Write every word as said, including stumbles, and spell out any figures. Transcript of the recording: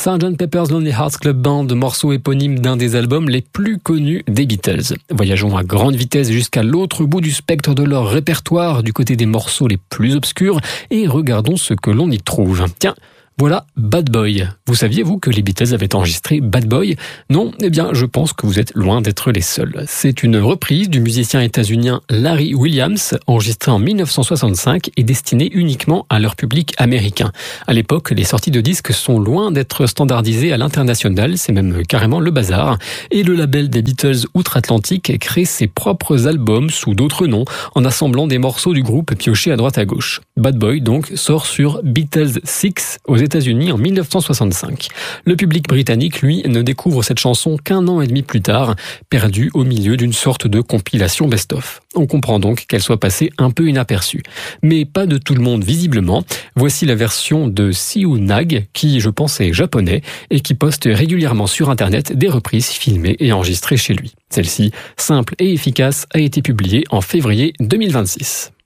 sergeant Pepper's Lonely Hearts Club Band, morceau éponyme d'un des albums les plus connus des Beatles. Voyageons à grande vitesse jusqu'à l'autre bout du spectre de leur répertoire, du côté des morceaux les plus obscurs, et regardons ce que l'on y trouve. Tiens, voilà Bad Boy. Vous saviez, vous, que les Beatles avaient enregistré Bad Boy? Non? Eh bien, je pense que vous êtes loin d'être les seuls. C'est une reprise du musicien états-unien Larry Williams, enregistrée en mille neuf cent soixante-cinq et destinée uniquement à leur public américain. À l'époque, les sorties de disques sont loin d'être standardisées à l'international, c'est même carrément le bazar. Et le label des Beatles outre-Atlantique crée ses propres albums sous d'autres noms, en assemblant des morceaux du groupe piochés à droite à gauche. Bad Boy, donc, sort sur Beatles six aux États-Unis en mille neuf cent soixante-cinq. Le public britannique, lui, ne découvre cette chanson qu'un an et demi plus tard, perdue au milieu d'une sorte de compilation best-of. On comprend donc qu'elle soit passée un peu inaperçue. Mais pas de tout le monde visiblement. Voici la version de Siu Nag, qui je pense est japonais, et qui poste régulièrement sur Internet des reprises filmées et enregistrées chez lui. Celle-ci, simple et efficace, a été publiée en février deux mille vingt-six.